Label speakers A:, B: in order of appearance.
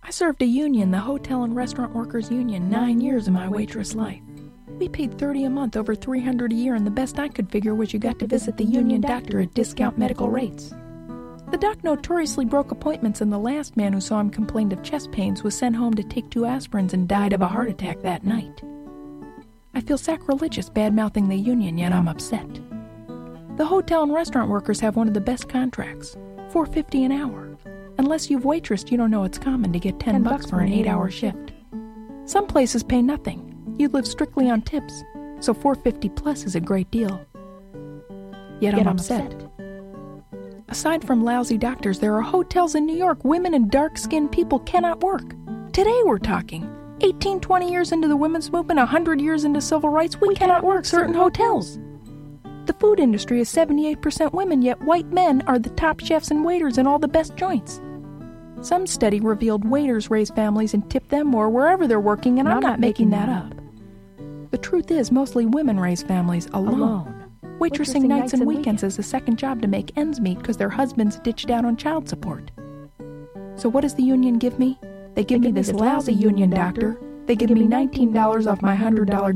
A: I served a union, the Hotel and Restaurant Workers Union, 9 years of my waitress life. We paid $30 a month, over $300 a year, and the best I could figure was you got to visit the union doctor at discount medical rates. The doc notoriously broke appointments, and the last man who saw him complained of chest pains was sent home to take 2 aspirins and died of a heart attack that night. I feel sacrilegious bad-mouthing the union, yet I'm upset. The hotel and restaurant workers have one of the best contracts, $4.50 an hour. Unless you've waitressed, you don't know it's common to get $10 for an 8-hour shift. Some places pay nothing. You live strictly on tips, so $4.50 plus is a great deal. Yet I'm upset. Aside from lousy doctors, there are hotels in New York women and dark-skinned people cannot work. Today we're talking. 18, 20 years into the women's movement, 100 years into civil rights, we cannot work certain hotels. The food industry is 78% women, yet white men are the top chefs and waiters in all the best joints. Some study revealed waiters raise families and tip them more wherever they're working, and I'm not making that up. The truth is, mostly women raise families alone. Waitressing nights and weekends is a second job to make ends meet because their husbands ditched out on child support. So what does the union give me? They give me this lousy union doctor. They give me $19 off my $100